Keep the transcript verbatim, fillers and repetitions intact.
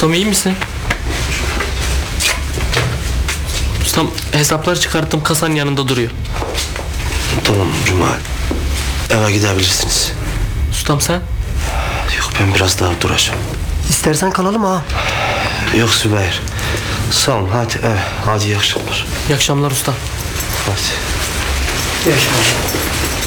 Ustam iyi misin? Ustam hesapları çıkarttım, kasanın yanında duruyor. Tamam Cuma. Eve gidebilirsiniz. Ustam sen? Yok, ben biraz daha duracağım. İstersen kalalım ha. Yok Sübeyir. Sağ olun, hadi eve. Hadi iyi akşamlar. İyi akşamlar ustam. Hadi. İyi akşamlar.